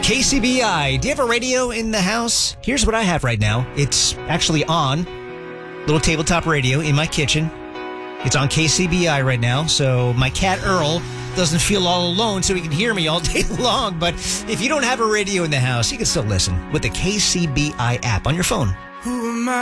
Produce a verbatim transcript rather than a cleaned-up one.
K C B I. Do you have a radio in the house? Here's what I have right now. It's actually on. Little tabletop radio in my kitchen. It's on K C B I right now, so my cat Earl doesn't feel all alone, so he can hear me all day long. But if you don't have a radio in the house, you can still listen with the K C B I app on your phone. Who am I?